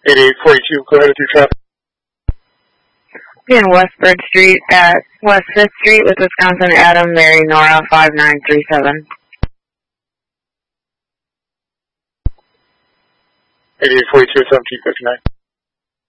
8842, go ahead with your traffic. In Westford Street at West 5th Street with Wisconsin Adam, Mary Nora 5937. 8842, 1759.